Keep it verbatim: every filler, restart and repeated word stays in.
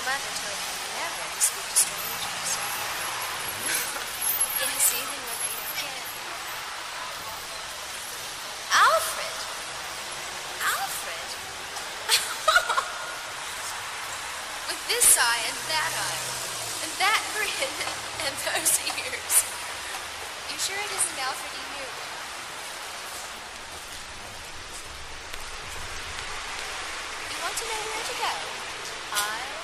mother told me never to speak to strangers. Yes, even when they don't get it. Alfred! Alfred! With this eye and that eye, and that grin, and those ears. You sure it isn't Alfred you knew? You want to know where to go? I'll